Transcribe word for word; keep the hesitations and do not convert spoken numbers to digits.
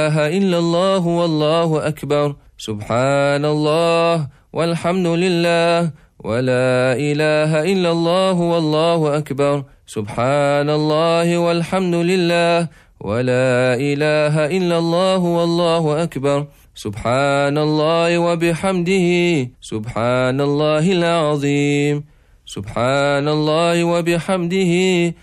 إله إلا الله والله أكبر. سبحان الله والحمد لله ولا إله إلا الله والله أكبر. سبحان الله والحمد لله ولا إله إلا الله والله أكبر. سبحان الله وبحمده سبحان الله العظيم. سبحان الله وبحمده